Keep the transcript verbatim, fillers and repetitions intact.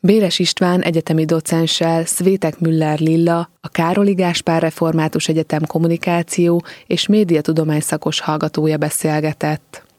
Béres István egyetemi docenssel Szvétek Müller Lilla, a Károli Gáspár Református Egyetem kommunikáció és médiatudomány szakos hallgatója beszélgetett.